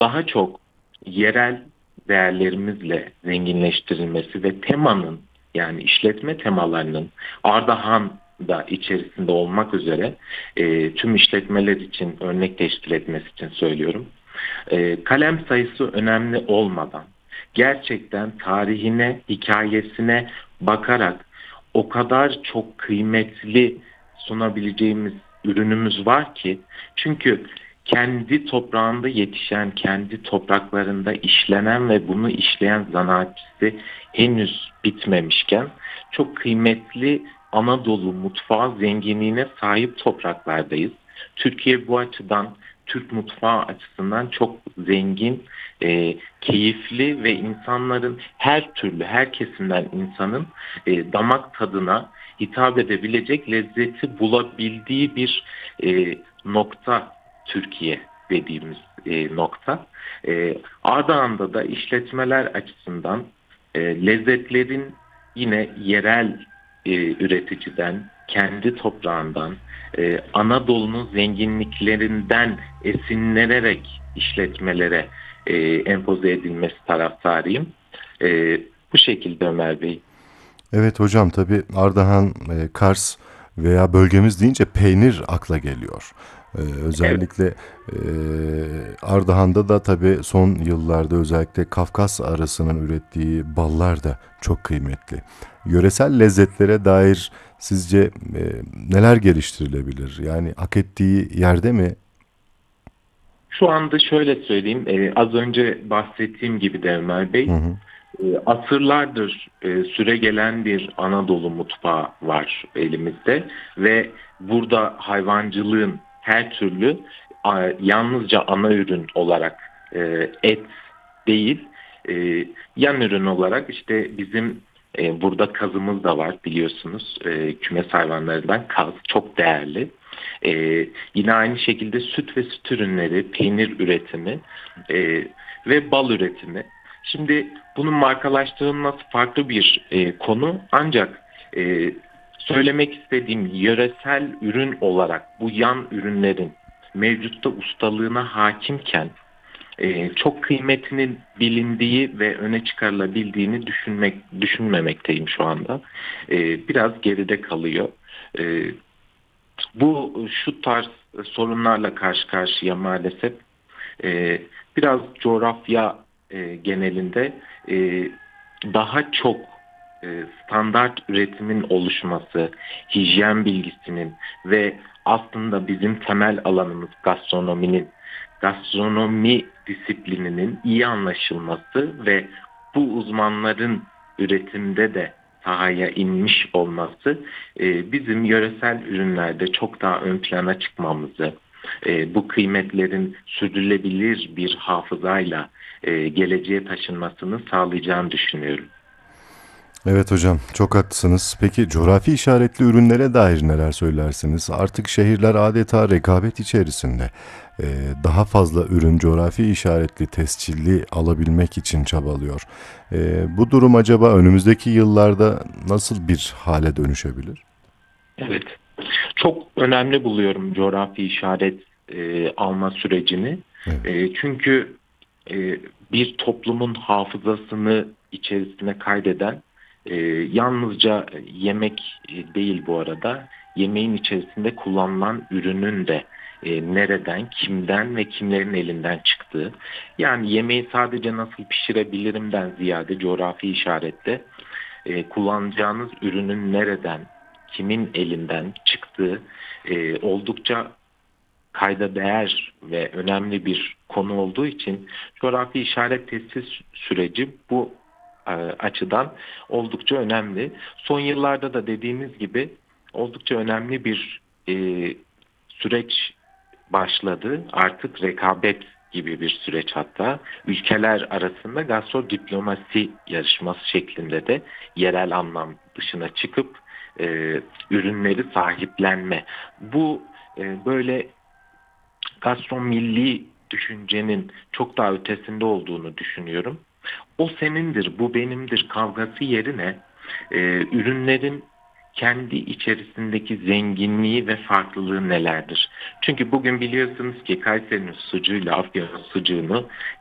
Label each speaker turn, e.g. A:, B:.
A: daha çok yerel değerlerimizle zenginleştirilmesi ve temanın, yani işletme temalarının Ardahan da içerisinde olmak üzere tüm işletmeler için örnek teşkil etmesi için söylüyorum. Kalem sayısı önemli olmadan gerçekten tarihine, hikayesine bakarak o kadar çok kıymetli sunabileceğimiz ürünümüz var ki, çünkü kendi toprağında yetişen, kendi topraklarında işlenen ve bunu işleyen zanaatçısı henüz bitmemişken çok kıymetli Anadolu mutfağı zenginliğine sahip topraklardayız. Türkiye bu açıdan, Türk mutfağı açısından çok zengin, keyifli ve insanların her türlü, her kesimden insanın damak tadına hitap edebilecek lezzeti bulabildiği bir nokta Türkiye dediğimiz nokta. Ardahan'da da işletmeler açısından lezzetlerin yine yerel üreticiden, kendi toprağından, Anadolu'nun zenginliklerinden esinlenerek işletmelere empoze edilmesi taraftarıyım. Bu şekilde Ömer Bey.
B: Evet hocam, tabii Ardahan, Kars veya bölgemiz deyince peynir akla geliyor.
A: Evet.
B: Özellikle Ardahan'da da tabii son yıllarda özellikle Kafkas arasının ürettiği ballar da çok kıymetli. Yöresel lezzetlere dair sizce neler geliştirilebilir? Yani hak ettiği yerde mi?
A: Şu anda şöyle söyleyeyim, az önce bahsettiğim gibi de Ömer
B: Hı
A: Bey,
B: hı.
A: asırlardır süregelen bir Anadolu mutfağı var elimizde ve burada hayvancılığın her türlü yalnızca ana ürün olarak et değil, yan ürün olarak işte bizim burada kazımız da var biliyorsunuz. Kümes hayvanlarından kaz çok değerli. E, Yine aynı şekilde süt ve süt ürünleri, peynir üretimi ve bal üretimi. Şimdi bunun markalaştırılması farklı bir konu, ancak e, söylemek istediğim yöresel ürün olarak bu yan ürünlerin mevcutta ustalığına hakimken çok kıymetinin bilindiği ve öne çıkarılabildiğini düşünmemekteyim şu anda. Biraz geride kalıyor. E, Bu şu tarz sorunlarla karşı karşıya maalesef. Biraz coğrafya genelinde e, daha çok standart üretimin oluşması, hijyen bilgisinin ve aslında bizim temel alanımız gastronomi disiplininin iyi anlaşılması ve bu uzmanların üretimde de sahaya inmiş olması bizim yöresel ürünlerde çok daha ön plana çıkmamızı, bu kıymetlerin sürdürülebilir bir hafızayla geleceğe taşınmasını sağlayacağını düşünüyorum.
B: Evet hocam, çok haklısınız. Peki coğrafi işaretli ürünlere dair neler söylersiniz? Artık şehirler adeta rekabet içerisinde. Ee, Daha fazla ürün coğrafi işaretli, tescilli alabilmek için çabalıyor. Bu durum acaba önümüzdeki yıllarda nasıl bir hale dönüşebilir?
A: Evet, çok önemli buluyorum coğrafi işaret alma sürecini.
B: Evet.
A: Çünkü e, bir toplumun hafızasını içerisine kaydeden yalnızca yemek değil bu arada, yemeğin içerisinde kullanılan ürünün de nereden, kimden ve kimlerin elinden çıktığı. Yani yemeği sadece nasıl pişirebilirimden ziyade coğrafi işarette kullanacağınız ürünün nereden, kimin elinden çıktığı oldukça kayda değer ve önemli bir konu olduğu için coğrafi işaret tesis süreci bu açıdan oldukça önemli. Son yıllarda da dediğimiz gibi oldukça önemli bir süreç başladı. Artık rekabet gibi bir süreç hatta. Ülkeler arasında diplomasi yarışması şeklinde de yerel anlam dışına çıkıp e, ürünleri sahiplenme. Bu böyle milli düşüncenin çok daha ötesinde olduğunu düşünüyorum. O senindir, bu benimdir kavgası yerine ürünlerin kendi içerisindeki zenginliği ve farklılığı nelerdir? Çünkü bugün biliyorsunuz ki Kayseri'nin sucuğuyla Afyon'un sucuğunu